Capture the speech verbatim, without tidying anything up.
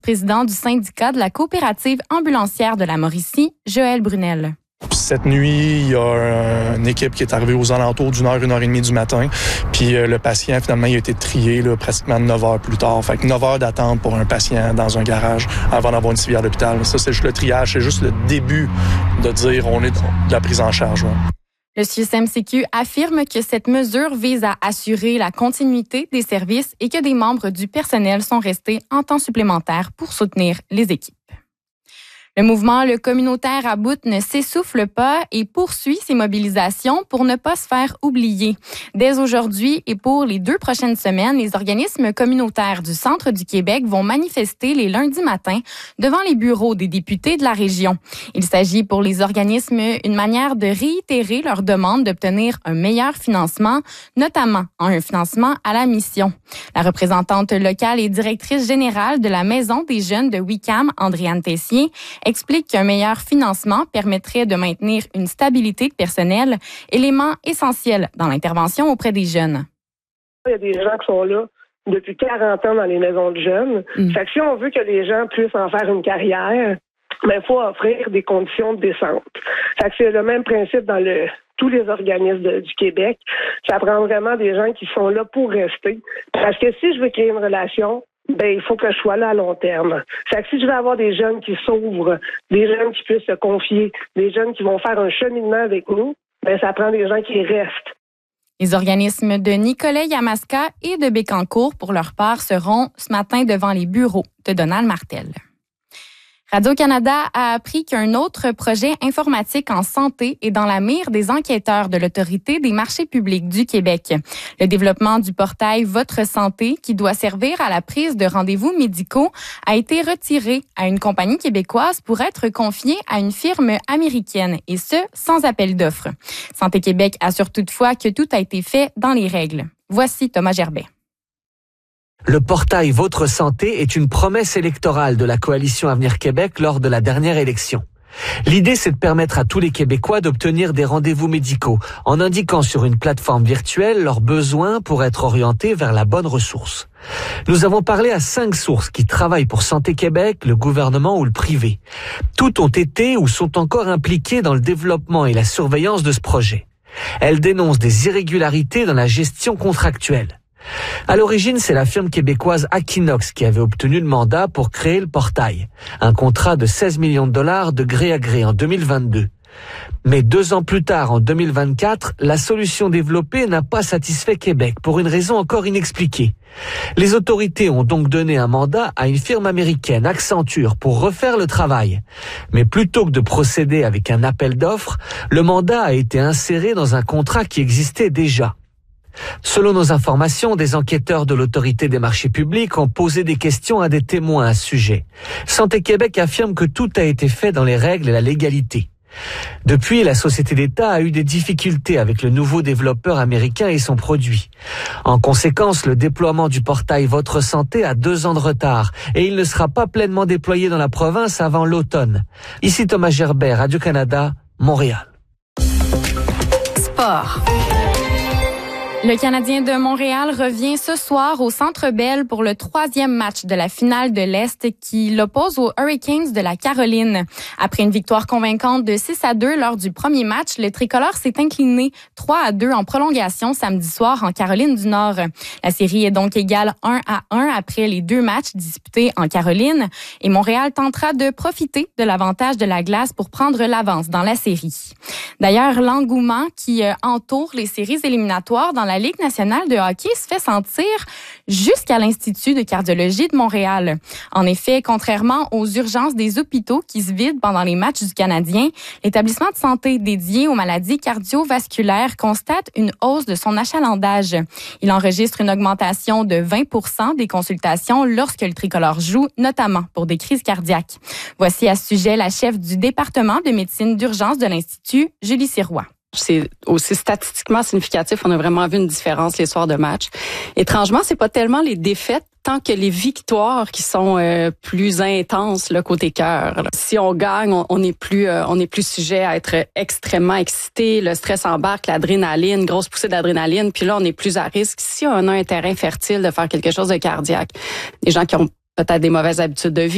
Président du syndicat de la coopérative ambulancière de la Mauricie, Joël Brunel. Cette nuit, il y a une équipe qui est arrivée aux alentours d'une heure, une heure et demie du matin. Puis euh, le patient, finalement, il a été trié là, pratiquement neuf heures plus tard. Fait que neuf heures d'attente pour un patient dans un garage avant d'avoir une civière à l'hôpital. Ça, c'est juste le triage, c'est juste le début de dire on est de la prise en charge. Ouais. Le C I U S M C Q affirme que cette mesure vise à assurer la continuité des services et que des membres du personnel sont restés en temps supplémentaire pour soutenir les équipes. Le mouvement Le Communautaire à bout ne s'essouffle pas et poursuit ses mobilisations pour ne pas se faire oublier. Dès aujourd'hui et pour les deux prochaines semaines, les organismes communautaires du centre du Québec vont manifester les lundis matins devant les bureaux des députés de la région. Il s'agit pour les organismes une manière de réitérer leur demande d'obtenir un meilleur financement, notamment un financement à la mission. La représentante locale et directrice générale de la Maison des jeunes de Wickham, Andréane Tessier, explique qu'un meilleur financement permettrait de maintenir une stabilité de personnel, élément essentiel dans l'intervention auprès des jeunes. Il y a des gens qui sont là depuis quarante ans dans les maisons de jeunes. Mmh. Fait que si on veut que les gens puissent en faire une carrière, ben, il faut offrir des conditions décentes. Fait que c'est le même principe dans le tous les organismes de, du Québec. Ça prend vraiment des gens qui sont là pour rester. Parce que si je veux créer une relation, ben il faut que je sois là à long terme. Fait que si je veux avoir des jeunes qui s'ouvrent, des jeunes qui puissent se confier, des jeunes qui vont faire un cheminement avec nous, ben ça prend des gens qui restent. Les organismes de Nicolet-Yamaska et de Bécancour, pour leur part, seront ce matin devant les bureaux de Donald Martel. Radio-Canada a appris qu'un autre projet informatique en santé est dans la mire des enquêteurs de l'Autorité des marchés publics du Québec. Le développement du portail Votre Santé, qui doit servir à la prise de rendez-vous médicaux, a été retiré à une compagnie québécoise pour être confié à une firme américaine, et ce, sans appel d'offres. Santé Québec assure toutefois que tout a été fait dans les règles. Voici Thomas Gerbet. Le portail Votre Santé est une promesse électorale de la coalition Avenir Québec lors de la dernière élection. L'idée, c'est de permettre à tous les Québécois d'obtenir des rendez-vous médicaux en indiquant sur une plateforme virtuelle leurs besoins pour être orientés vers la bonne ressource. Nous avons parlé à cinq sources qui travaillent pour Santé Québec, le gouvernement ou le privé. Toutes ont été ou sont encore impliquées dans le développement et la surveillance de ce projet. Elles dénoncent des irrégularités dans la gestion contractuelle. À l'origine, c'est la firme québécoise Aquinox qui avait obtenu le mandat pour créer le portail. Un contrat de seize millions de dollars de gré à gré en deux mille vingt-deux. Mais deux ans plus tard, en deux mille vingt-quatre, la solution développée n'a pas satisfait Québec pour une raison encore inexpliquée. Les autorités ont donc donné un mandat à une firme américaine, Accenture, pour refaire le travail. Mais plutôt que de procéder avec un appel d'offres, le mandat a été inséré dans un contrat qui existait déjà. Selon nos informations, des enquêteurs de l'Autorité des marchés publics ont posé des questions à des témoins à ce sujet. Santé Québec affirme que tout a été fait dans les règles et la légalité. Depuis, la société d'État a eu des difficultés avec le nouveau développeur américain et son produit. En conséquence, le déploiement du portail Votre Santé a deux ans de retard et il ne sera pas pleinement déployé dans la province avant l'automne. Ici Thomas Gerbet, Radio-Canada, Montréal. Sport. Le Canadien de Montréal revient ce soir au Centre Bell pour le troisième match de la finale de l'Est qui l'oppose aux Hurricanes de la Caroline. Après une victoire convaincante de six à deux lors du premier match, le tricolore s'est incliné trois à deux en prolongation samedi soir en Caroline du Nord. La série est donc égale un à un après les deux matchs disputés en Caroline et Montréal tentera de profiter de l'avantage de la glace pour prendre l'avance dans la série. D'ailleurs, l'engouement qui entoure les séries éliminatoires dans la Ligue nationale de hockey se fait sentir jusqu'à l'Institut de cardiologie de Montréal. En effet, contrairement aux urgences des hôpitaux qui se vident pendant les matchs du Canadien, l'établissement de santé dédié aux maladies cardiovasculaires constate une hausse de son achalandage. Il enregistre une augmentation de vingt pour cent des consultations lorsque le tricolore joue, notamment pour des crises cardiaques. Voici à ce sujet la chef du département de médecine d'urgence de l'Institut, Julie Sirois. C'est aussi statistiquement significatif. On a vraiment vu une différence les soirs de match. Étrangement, c'est pas tellement les défaites tant que les victoires qui sont euh, plus intenses là, côté cœur. Si on gagne, on, on est plus euh, on est plus sujet à être extrêmement excité. Le stress embarque, l'adrénaline, grosse poussée d'adrénaline. Puis là, on est plus à risque si on a un terrain fertile de faire quelque chose de cardiaque. Les gens qui ont peut-être des mauvaises habitudes de vie.